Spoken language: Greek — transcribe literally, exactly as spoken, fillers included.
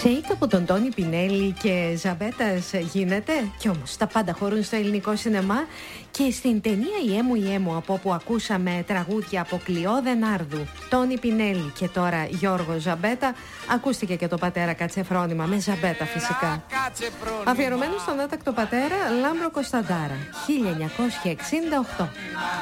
Shake από τον Τόνι Πινέλη και Ζαμπέτας γίνεται, κι όμως τα πάντα χωρούν στο ελληνικό σινεμά. Και στην ταινία «Η Έμου η Έμου», από όπου ακούσαμε τραγούδια από Κλειό Δενάρδου, Τόνι Πινέλη και τώρα Γιώργο Ζαμπέτα, ακούστηκε και το πατέρα Κατσεφρόνημα, με Ζαμπέτα φυσικά. Αφιερωμένο στον άτακτο πατέρα Λάμπρο Κωνσταντάρα, χίλια εννιακόσια εξήντα οκτώ.